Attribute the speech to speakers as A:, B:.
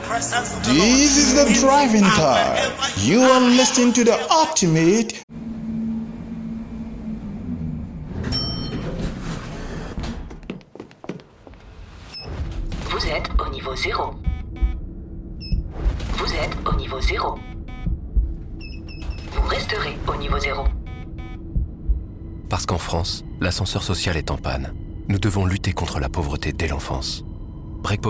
A: This is the driving time. You are listening to the ultimate.
B: Vous êtes au niveau 0. Vous êtes au niveau 0. Vous resterez au niveau 0.
C: Parce qu'en France, l'ascenseur social est en panne. Nous devons lutter contre la pauvreté dès l'enfance. Break